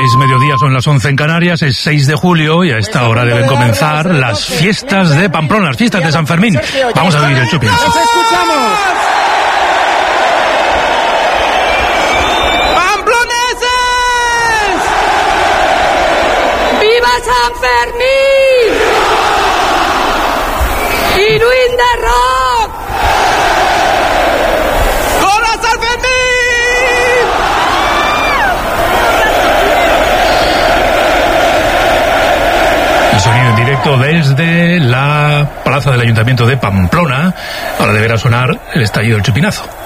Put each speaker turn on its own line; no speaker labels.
Es mediodía, son las 11 en Canarias, es 6 de julio y a esta hora deben comenzar las fiestas de Pamplona, las fiestas de San Fermín. Vamos a vivir el chupinazo.
¡Nos escuchamos! ¡Pamploneses!
¡Viva San Fermín! ¡Iruin de rock!
¡Hola, San Fermín!
El sonido en directo desde la plaza del Ayuntamiento de Pamplona. Ahora deberá sonar el estallido del chupinazo.